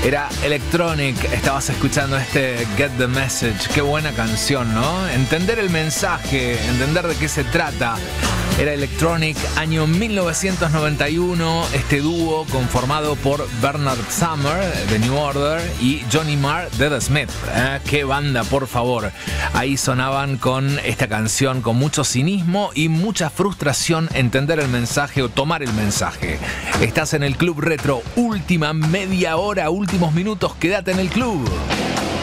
Era Electronic, estabas escuchando este Get the Message. Qué buena canción, ¿no? Entender el mensaje, entender de qué se trata. Era Electronic, año 1991, este dúo conformado por Bernard Sumner de New Order y Johnny Marr de The Smiths. ¡Qué banda, por favor! Ahí sonaban con esta canción con mucho cinismo y mucha frustración, entender el mensaje o tomar el mensaje. Estás en el Club Retro, última media hora, últimos minutos, quédate en el club.